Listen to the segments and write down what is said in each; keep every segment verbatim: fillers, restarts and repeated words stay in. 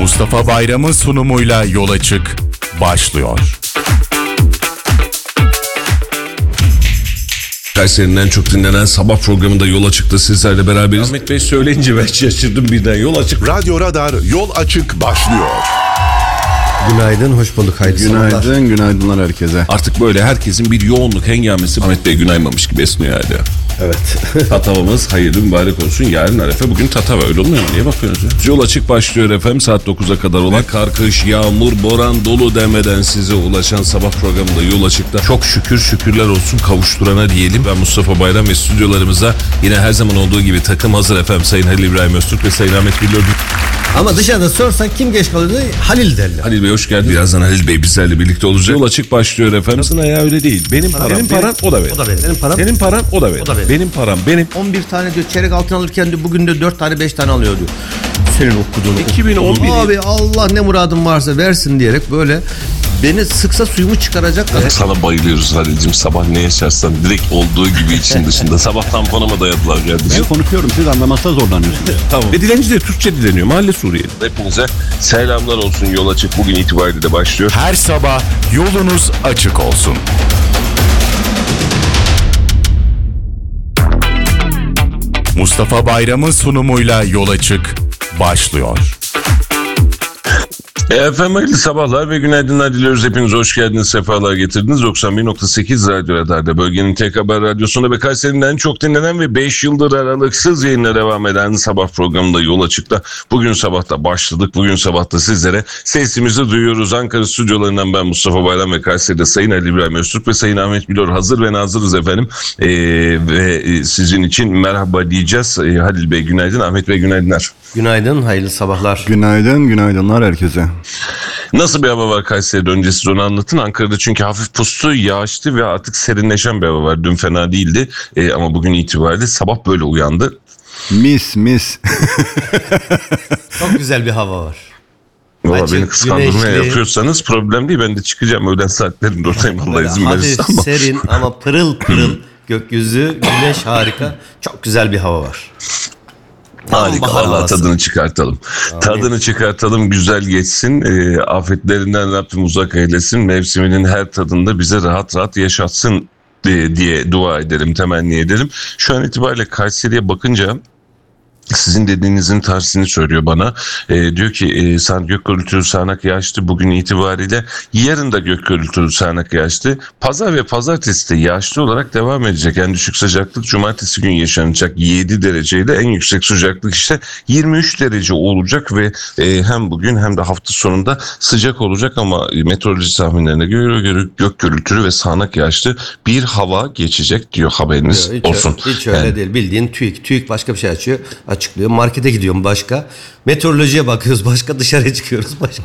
Mustafa Bayram'ın sunumuyla Yola Çık başlıyor. Kayseri'nin en çok dinlenen sabah programında Yola Çık'ta sizlerle beraberiz. Ahmet Bey söyleyince ben şaşırdım birden. Yola Çık. Radyo Radar Yol Açık başlıyor. Günaydın, hoş bulduk. Hayırlı Günaydın, sabahlar. günaydınlar herkese. Artık böyle herkesin bir yoğunluk hengamesi Ahmet Bey günaymamış gibi esniyor hala. Evet. Tatavamız hayırlı mübarek olsun. Yarın Arefe, bugün Tatava, öyle olmuyor mu? Niye bakıyorsunuz ya? Yol Açık başlıyor efendim saat dokuza kadar olan kar, kış, yağmur, boran, dolu demeden size ulaşan sabah programında Yol Açık'ta çok şükür şükürler olsun kavuşturana diyelim. Ben Mustafa Bayram ve stüdyolarımızda yine her zaman olduğu gibi takım hazır efendim. Sayın Halil İbrahim Öztürk ve Sayın Ahmet Güllü. Ama dışarıda sorsan kim geç kalıyordu? Halil derler. Halil Bey hoş geldin. Birazdan Halil Bey bizlerle birlikte olacak. Yol Açık başlıyor efendim. Nasıl ayağı öyle değil. Benim param, benim param o da benim. O da benim. Benim param. Senin paran o da benim. O da benim. Benim param benim. on bir tane diyor çeyrek altın alırken diyor bugün de dört tane beş tane alıyor diyor. Senin okuduğun. iki bin on bir Abi Allah ne muradın varsa versin diyerek böyle beni sıksa suyumu çıkaracak. Sana bayılıyoruz Halil'cim. Sabah ne yaşarsan direkt olduğu gibi için dışında. Sabah tamponuma dayadılar geldi. Ben konuşuyorum, siz anlamakta zorlanıyorsunuz. Tamam. Ve dilenci de Türkçe dileniyor. Mahalle Suriyeli. Hepinize selamlar olsun. Yol Açık bugün itibariyle de başlıyor. Her sabah yolunuz açık olsun. Mustafa Bayram'ın sunumuyla Yola Çık başlıyor. Efendim hayırlı sabahlar ve günaydınlar diliyoruz. Hepiniz hoş geldiniz, sefalar getirdiniz. doksan bir nokta sekiz Radyo Radar'da bölgenin tek haber radyosunda ve Kayseri'nin en çok dinlenen ve beş yıldır aralıksız yayınla devam eden sabah programında Yol Açık'ta bugün sabahta başladık. Bugün sabahta sizlere sesimizi duyuyoruz. Ankara stüdyolarından ben Mustafa Bayram ve Kayseri'de Sayın Ali İbrahim Öztürk ve Sayın Ahmet Bilor hazır ve nazırız efendim. Ee, ve sizin için merhaba diyeceğiz. Ee, Halil Bey günaydın, Ahmet Bey günaydınlar. Günaydın, hayırlı sabahlar. Günaydın, günaydınlar herkese. Nasıl bir hava var Kayseri'de? Önce siz onu anlatın. Ankara'da çünkü hafif puslu, yağışlı ve artık serinleşen bir hava var. Dün fena değildi ee, ama bugün itibariyle sabah böyle uyandı. Mis mis. Çok güzel bir hava var. Valla Açık, beni kıskandırmaya güneşli. yapıyorsanız problem değil. Ben de çıkacağım öğlen saatlerinde oradayım. Allah Böyle izin verirse hafif ama. serin ama pırıl pırıl gökyüzü, güneş harika. Çok güzel bir hava var. Tam Harika. bahar Allah havası. tadını çıkartalım. Amin. Tadını çıkartalım, güzel geçsin. E, afetlerinden Rabbim uzak eylesin. Mevsiminin her tadında bize rahat rahat yaşatsın diye, diye dua edelim, temenni edelim. Şu an itibariyle Kayseri'ye bakınca sizin dediğinizin tersini söylüyor bana. E, diyor ki e, sen gök gürültülü sağanak yağıştı bugün itibariyle. Yarın da gök gürültülü sağanak yağıştı. Pazar ve pazartesi de yağışlı olarak devam edecek. En düşük sıcaklık cumartesi gün yaşanacak yedi dereceyle. En yüksek sıcaklık işte yirmi üç derece olacak ve e, hem bugün hem de hafta sonunda sıcak olacak ama meteoroloji tahminlerine göre, göre gök gürültülü ve sağanak yağışlı bir hava geçecek diyor, haberiniz Hiç, olsun. öyle, hiç öyle Yani, değil. Bildiğin TÜİK. TÜİK başka bir şey açıyor, açıklıyor. Markete gidiyorum başka. Meteorolojiye bakıyoruz başka. Dışarıya çıkıyoruz başka.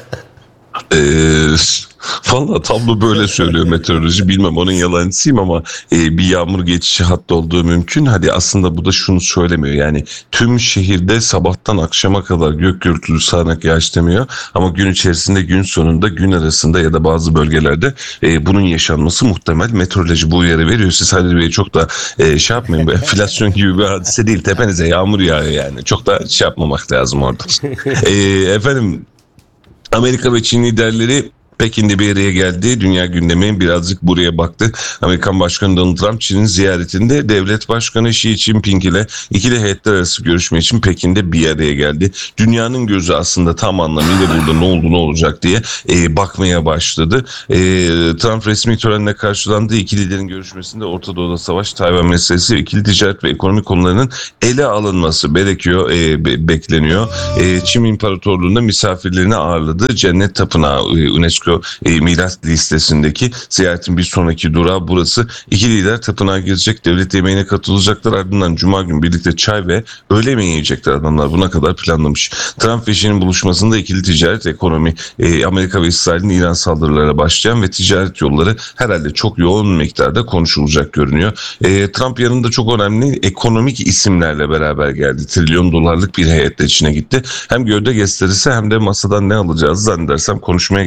Eee valla tablo böyle söylüyor meteoroloji. Bilmem onun yalancısıyım ama e, bir yağmur geçişi hattı olduğu mümkün. Hadi aslında bu da şunu söylemiyor. Yani tüm şehirde sabahtan akşama kadar gök gürültülü sağanak yağış demiyor. Ama gün içerisinde, gün sonunda, gün arasında ya da bazı bölgelerde e, bunun yaşanması muhtemel. Meteoroloji bu uyarı veriyor. Siz Halil Bey çok da e, şey yapmayın. Bu enflasyon gibi bir hadise değil. Tepenize yağmur yağıyor yani. Çok da şey yapmamak lazım orada. e, efendim Amerika ve Çin liderleri Pekin'de bir araya geldi. Dünya gündemi birazcık buraya baktı. Amerikan Başkanı Donald Trump Çin'in ziyaretinde devlet başkanı Xi Jinping ile ikili heyetler arası görüşme için Pekin'de bir araya geldi. Dünyanın gözü aslında tam anlamıyla burada ne oldu ne olacak diye e, bakmaya başladı. E, Trump resmi törenle karşılandığı iki liderin görüşmesinde Orta Doğu'da savaş, Tayvan meselesi, ikili ticaret ve ekonomi konularının ele alınması gerekiyor, e, be, bekleniyor. E, Çin İmparatorluğu'nda misafirlerini ağırladı. Cennet Tapınağı e, UNESCO E, miras listesindeki ziyaretin bir sonraki durağı burası. İki lider tapınağa girecek, devlet yemeğine katılacaklar, ardından Cuma günü birlikte çay ve öğle yemeği yiyecekler adamlar. Buna kadar planlamış. Trump ve Xi'nin buluşmasında ikili ticaret, ekonomi, e, Amerika ve İsrail'in İran saldırılara başlayan ve ticaret yolları herhalde çok yoğun miktarda konuşulacak görünüyor. E, Trump yanında çok önemli ekonomik isimlerle beraber geldi. Trilyon dolarlık bir heyetle içine gitti. Hem gövde gösterisi hem de masadan ne alacağız zannedersem konuşmaya gelecek.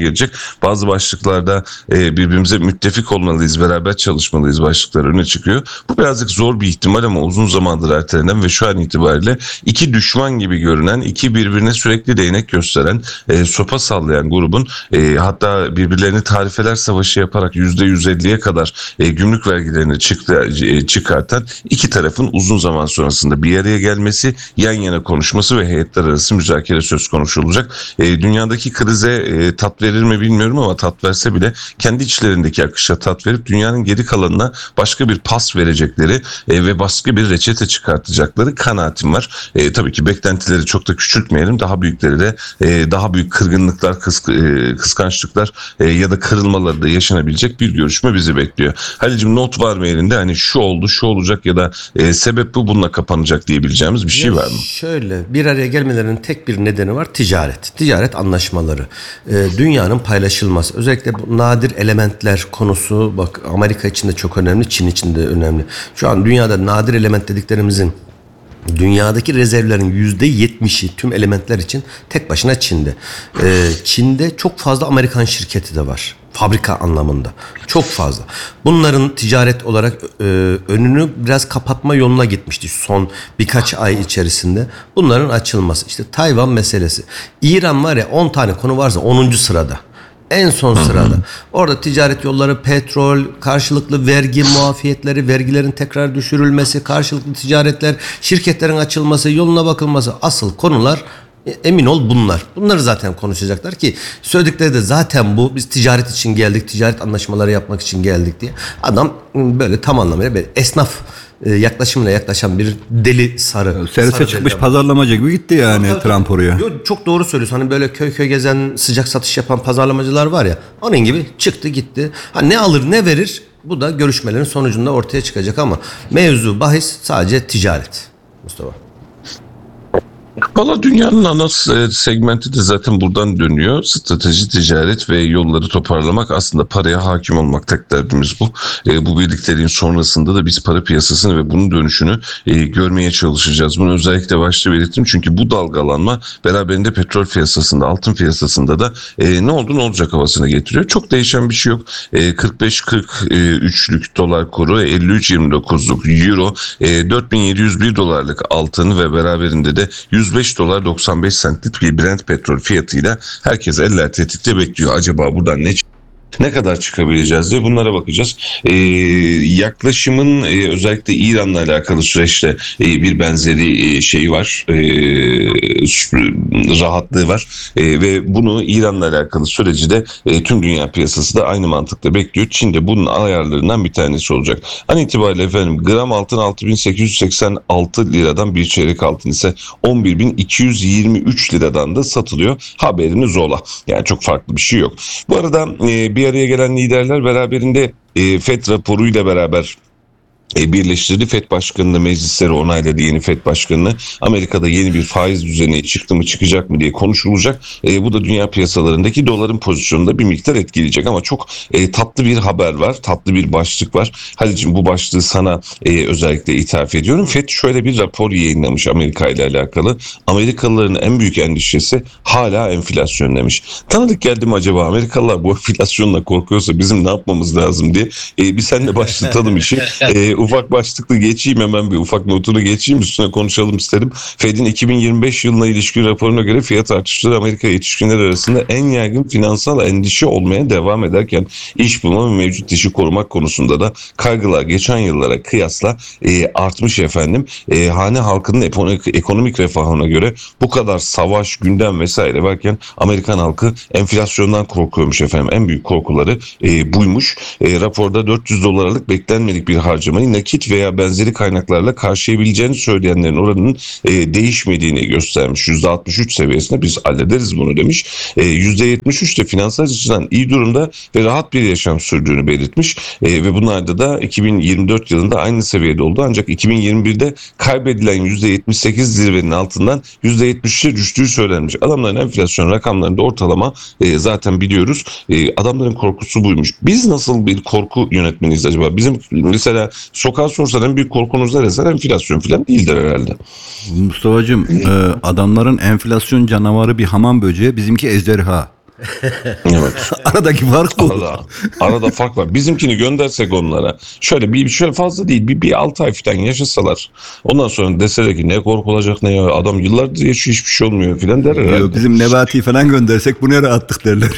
Bazı başlıklarda e, birbirimize müttefik olmalıyız, beraber çalışmalıyız başlıklar öne çıkıyor. Bu birazcık zor bir ihtimal ama uzun zamandır ertelenen ve şu an itibariyle iki düşman gibi görünen, iki birbirine sürekli değnek gösteren, e, sopa sallayan grubun e, hatta birbirlerini tarifeler savaşı yaparak yüzde yüz elliye kadar e, gümrük vergilerini çıktı, e, çıkartan iki tarafın uzun zaman sonrasında bir araya gelmesi, yan yana konuşması ve heyetler arası müzakere söz konusu olacak. E, dünyadaki krize e, tat verir mi bilmiyorum ama tat verse bile kendi içlerindeki akışa tat verip dünyanın geri kalanına başka bir pas verecekleri e, ve başka bir reçete çıkartacakları kanaatim var. E, tabii ki beklentileri çok da küçültmeyelim. Daha büyükleri de e, daha büyük kırgınlıklar, kısk e, kıskançlıklar e, ya da kırılmaları da yaşanabilecek bir görüşme bizi bekliyor. Halicim not var mı elinde? Hani şu oldu, şu olacak ya da e, sebep bu, bununla kapanacak diyebileceğimiz bir şey Ya var mı? Şöyle, bir araya gelmelerinin tek bir nedeni var: ticaret. Ticaret anlaşmaları. Ee, dünyanın paylaşılmaz. Özellikle bu nadir elementler konusu, bak, Amerika için de çok önemli, Çin için de önemli. Şu an dünyada nadir element dediklerimizin, dünyadaki rezervlerin yüzde yetmişi tüm elementler için tek başına Çin'de. Ee, Çin'de çok fazla Amerikan şirketi de var. Fabrika anlamında. Çok fazla. Bunların ticaret olarak e, önünü biraz kapatma yoluna gitmişti son birkaç ay içerisinde. Bunların açılması. İşte Tayvan meselesi. İran var ya, on tane konu varsa onuncu sırada. En son sırada. Orada ticaret yolları, petrol, karşılıklı vergi muafiyetleri, vergilerin tekrar düşürülmesi, karşılıklı ticaretler, şirketlerin açılması, yoluna bakılması, asıl konular, emin ol, bunlar. Bunları zaten konuşacaklar ki söyledikleri de zaten bu. Biz ticaret için geldik, ticaret anlaşmaları yapmak için geldik diye. Adam böyle tam anlamıyla böyle esnaf yaklaşımla yaklaşan bir deli sarı. Servise sarı çıkmış deli pazarlamacı gibi gitti yani Tabii, Trump oraya. Yo, çok doğru söylüyorsun. Hani böyle köy köy gezen, sıcak satış yapan pazarlamacılar var ya, onun gibi çıktı gitti. Ha, ne alır ne verir, bu da görüşmelerin sonucunda ortaya çıkacak ama mevzu bahis sadece ticaret Mustafa. Valla dünyanın ana segmenti de zaten buradan dönüyor. Strateji, ticaret ve yolları toparlamak, aslında paraya hakim olmak, tek derdimiz bu. E, bu birliklerin sonrasında da biz para piyasasını ve bunun dönüşünü e, görmeye çalışacağız. Bunu özellikle başta belirttim çünkü bu dalgalanma beraberinde petrol piyasasında, altın piyasasında da e, ne oldu ne olacak havasını getiriyor. Çok değişen bir şey yok. E, kırk beş kırk üçlük dolar kuru, elli üç yirmi dokuzluk euro, e, dört bin yedi yüz bir dolarlık altın ve beraberinde de yüz beş dolar doksan beş sentlik bir Brent petrol fiyatıyla herkes eller tetikte bekliyor. Acaba buradan ne ne kadar çıkabileceğiz diye bunlara bakacağız. Ee, yaklaşımın e, özellikle İran'la alakalı süreçte e, bir benzeri e, şey var. E, rahatlığı var. E, ve bunu İran'la alakalı süreci de e, tüm dünya piyasası da aynı mantıkla bekliyor. Çin de bunun ayarlarından bir tanesi olacak. An itibariyle efendim gram altın altı bin sekiz yüz seksen altı liradan, bir çeyrek altın ise on bir bin iki yüz yirmi üç liradan da satılıyor. Haberiniz ola. Yani çok farklı bir şey yok. Bu arada e, bir araya gelen liderler beraberinde e, FED raporuyla beraber E, birleştirdi. FED Başkanı'nı, meclisleri onayladı, yeni FED Başkanı'nı. Amerika'da yeni bir faiz düzeni çıktı mı çıkacak mı diye konuşulacak. E, bu da dünya piyasalarındaki doların pozisyonunu da bir miktar etkileyecek ama çok e, tatlı bir haber var. Tatlı bir başlık var. Halicim, bu başlığı sana e, özellikle ithaf ediyorum. FED şöyle bir rapor yayınlamış Amerika ile alakalı. Amerikalıların en büyük endişesi hala enflasyon demiş. Tanıdık geldi mi acaba? Amerikalılar bu enflasyonla korkuyorsa bizim ne yapmamız lazım diye. E, bir seninle başlatalım işi. E, ufak başlıklı geçeyim, hemen bir ufak notunu geçeyim, üstüne konuşalım isterim. Fed'in iki bin yirmi beş yılına ilişkin raporuna göre fiyat artışları Amerika yetişkinler arasında en yaygın finansal endişe olmaya devam ederken iş bulma ve mevcut işi korumak konusunda da kaygılar geçen yıllara kıyasla e, artmış efendim. E, hane halkının ekonomik, ekonomik refahına göre bu kadar savaş, gündem vesaire varken Amerikan halkı enflasyondan korkuyormuş efendim. En büyük korkuları e, buymuş. E, raporda dört yüz dolarlık beklenmedik bir harcamayı nakit veya benzeri kaynaklarla karşılayabileceğini söyleyenlerin oranının e, değişmediğini göstermiş. yüzde altmış üç seviyesinde biz hallederiz bunu demiş. E, yüzde yetmiş üç de finansal açıdan iyi durumda ve rahat bir yaşam sürdüğünü belirtmiş. E, ve bunlarda da iki bin yirmi dört yılında aynı seviyede oldu. Ancak iki bin yirmi birde kaybedilen yüzde yetmiş sekiz zirvenin altından yüzde yetmiş üçe düştüğü söylenmiş. Adamların enflasyon rakamlarında ortalama e, zaten biliyoruz. E, adamların korkusu buymuş. Biz nasıl bir korku yönetmeniyiz acaba? Bizim mesela sokağa sorsan en büyük korkunuz ne deseler enflasyon falan değildir herhalde. Mustafa'cığım, e, adamların enflasyon canavarı bir hamam böceği, bizimki ejderha. Evet. Aradaki fark bu. Arada, arada fark var. Bizimkini göndersek onlara şöyle bir şöyle fazla değil bir, bir altı ay falan yaşasalar ondan sonra deseler ki ne korkulacak ne ya adam yıllardır yaşıyor hiçbir şey olmuyor falan der herhalde. Yo, bizim Nebati'yi falan göndersek bu ne rahatlık derler.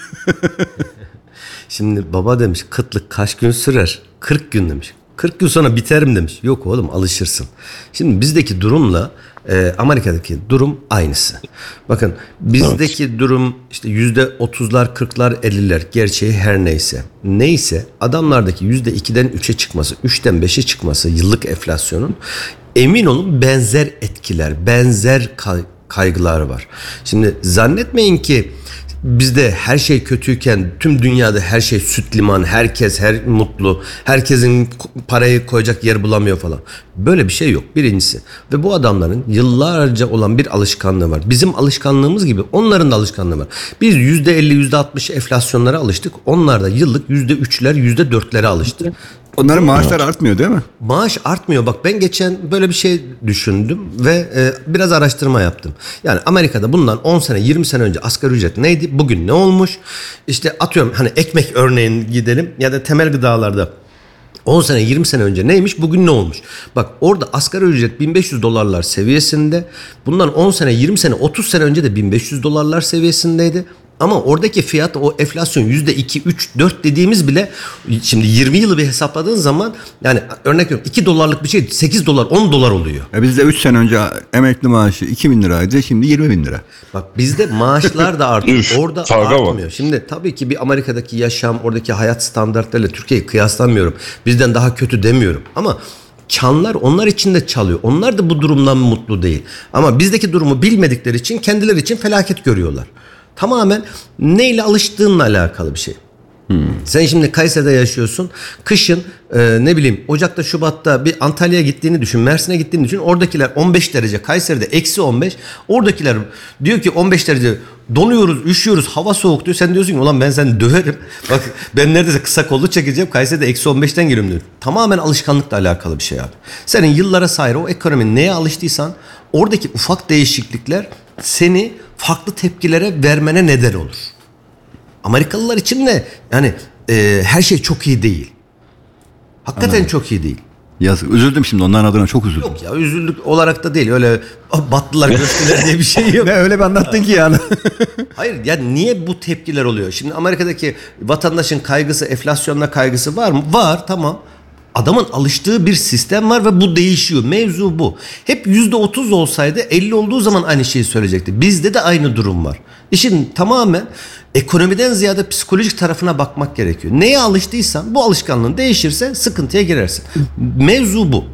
Şimdi baba demiş kıtlık kaç gün sürer? kırk gün demiş. kırk gün sonra biterim demiş. Yok oğlum alışırsın. Şimdi bizdeki durumla e, Amerika'daki durum aynısı. Bakın bizdeki evet. durum işte yüzde otuzlar, kırklar, elliler gerçeği her neyse. Neyse adamlardaki yüzde ikiden üçe çıkması, üçten beşe çıkması yıllık enflasyonun emin olun benzer etkiler, benzer kay- kaygılar var. Şimdi zannetmeyin ki bizde her şey kötüyken tüm dünyada her şey süt liman, herkes her mutlu, herkesin parayı koyacak yer bulamıyor falan. Böyle bir şey yok birincisi. Ve bu adamların yıllarca olan bir alışkanlığı var. Bizim alışkanlığımız gibi onların da alışkanlığı var. Biz yüzde elli, yüzde altmış enflasyonlara alıştık. Onlar da yıllık yüzde üçler, yüzde dörtlere alıştı. Onların maaşları artmıyor değil mi? Maaş artmıyor. Bak ben geçen böyle bir şey düşündüm ve e, biraz araştırma yaptım. Yani Amerika'da bundan on sene yirmi sene önce asgari ücret neydi? Bugün ne olmuş? İşte atıyorum hani ekmek örneğin gidelim ya da temel gıdalarda on sene yirmi sene önce neymiş bugün ne olmuş? Bak orada asgari ücret bin beş yüz dolarlar seviyesinde. Bundan on sene yirmi sene otuz sene önce de bin beş yüz dolarlar seviyesindeydi. Ama oradaki fiyat o enflasyon yüzde iki, üç, dört dediğimiz bile şimdi yirmi yılı bir hesapladığın zaman yani örnek veriyorum iki dolarlık bir şey sekiz dolar on dolar oluyor. E bizde üç sene önce emekli maaşı iki bin liraydı şimdi yirmi bin lira. Bak bizde maaşlar da artıyor. Üf, orada artmıyor. Var. Şimdi tabii ki bir Amerika'daki yaşam oradaki hayat standartlarıyla Türkiye'yi kıyaslamıyorum. Bizden daha kötü demiyorum ama çanlar onlar için de çalıyor. Onlar da bu durumdan mutlu değil. Ama bizdeki durumu bilmedikleri için kendileri için felaket görüyorlar. Tamamen neyle alıştığınla alakalı bir şey. Hmm. Sen şimdi Kayseri'de yaşıyorsun. Kışın e, ne bileyim Ocak'ta Şubat'ta bir Antalya'ya gittiğini düşün. Mersin'e gittiğini düşün. Oradakiler on beş derece. Kayseri'de eksi on beş. Oradakiler diyor ki on beş derece donuyoruz, üşüyoruz, hava soğuk diyor. Sen diyorsun ki ulan ben seni döverim. Bak ben neredeyse kısa kollu çekeceğim. Kayseri'de eksi on beşten geliyorum diyor. Tamamen alışkanlıkla alakalı bir şey abi. Senin yıllara sayre o ekonomi neye alıştıysan oradaki ufak değişiklikler seni farklı tepkilere vermene neden olur. Amerikalılar için de yani e, her şey çok iyi değil. Hakikaten Anladım. Çok iyi değil. Yazık. Üzüldüm şimdi onların adına çok üzüldüm. Yok ya üzüldük olarak da değil. Öyle battılar göçtüler diye bir şey yok. Ne öyle bir anlattın ki yani. Hayır yani niye bu tepkiler oluyor? Şimdi Amerika'daki vatandaşın kaygısı, enflasyonla kaygısı var mı? Var tamam. Adamın alıştığı bir sistem var ve bu değişiyor. Mevzu bu. Hep yüzde otuz olsaydı elli olduğu zaman aynı şeyi söyleyecekti. Bizde de aynı durum var. İşin tamamen ekonomiden ziyade psikolojik tarafına bakmak gerekiyor. Neye alıştıysan bu alışkanlığın değişirse sıkıntıya girersin. Mevzu bu.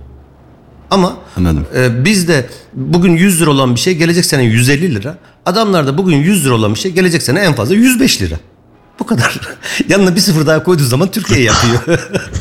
Ama e, bizde bugün yüz lira olan bir şey gelecek sene yüz elli lira. Adamlarda bugün yüz lira olan bir şey gelecek sene en fazla yüz beş lira. Bu kadar. Yanına bir sıfır daha koyduğu zaman Türkiye yapıyor.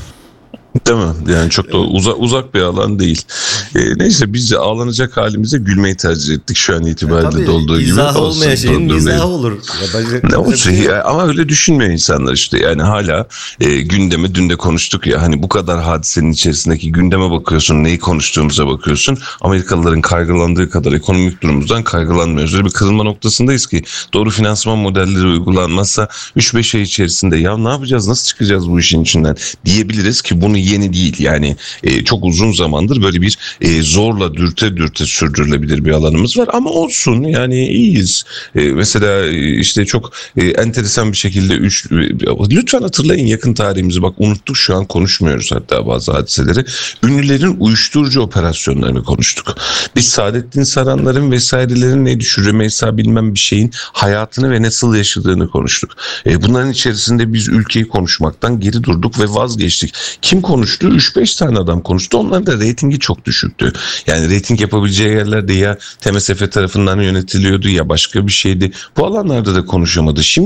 Değil mi? Yani çok da uzak uzak bir alan değil. Ee, neyse biz de ağlanacak halimize gülmeyi tercih ettik şu an itibariyle ya, olduğu gibi. İzah olmayan şeyin mizahı olur. Ne olsun ya, ama öyle düşünmüyor insanlar işte. Yani hala e, gündemi dün de konuştuk ya hani bu kadar hadisenin içerisindeki gündeme bakıyorsun, neyi konuştuğumuza bakıyorsun. Amerikalıların kaygılandığı kadar ekonomik durumumuzdan kaygılanmıyoruz. Öyle bir kırılma noktasındayız ki doğru finansman modelleri uygulanmazsa üç beş ay içerisinde ya ne yapacağız, nasıl çıkacağız bu işin içinden diyebiliriz ki bunu yeni değil yani e, çok uzun zamandır böyle bir e, zorla dürte dürte sürdürülebilir bir alanımız var ama olsun yani iyiyiz. E, mesela e, işte çok e, enteresan bir şekilde üç, e, lütfen hatırlayın yakın tarihimizi bak unuttuk şu an konuşmuyoruz hatta bazı hadiseleri. Ünlülerin uyuşturucu operasyonlarını konuştuk. Biz Saadettin Saranların vesairelerin neydi şu Rümeysa bilmem bir şeyin hayatını ve nasıl yaşadığını konuştuk. E, bunların içerisinde biz ülkeyi konuşmaktan geri durduk ve vazgeçtik. Kim konuştu? üç beş tane adam konuştu. Onların da reytingi çok düşüktü. Yani reyting yapabileceği yerlerde ya T M S F tarafından yönetiliyordu ya başka bir şeydi. Bu alanlarda da konuşamadı. Şimdi